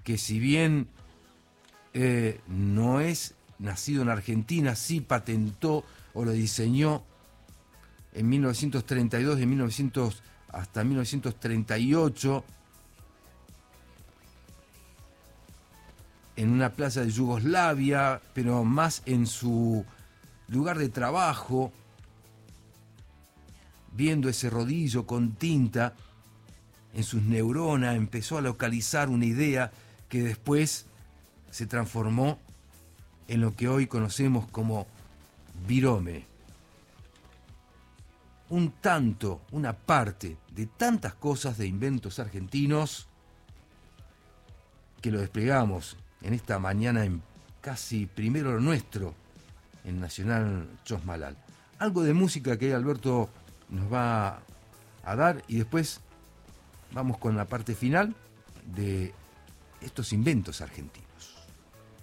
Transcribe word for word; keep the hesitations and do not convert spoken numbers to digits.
que si bien eh, no es nacido en Argentina, sí patentó o lo diseñó en mil novecientos treinta y dos, de mil novecientos hasta mil novecientos treinta y ocho, en una plaza de Yugoslavia, pero más en su lugar de trabajo, viendo ese rodillo con tinta en sus neuronas, empezó a localizar una idea que después se transformó en lo que hoy conocemos como virome. Un tanto, una parte de tantas cosas de inventos argentinos que lo desplegamos en esta mañana en casi primero lo nuestro, en Nacional Chosmalal. Algo de música que Alberto nos va a dar y después vamos con la parte final de estos inventos argentinos.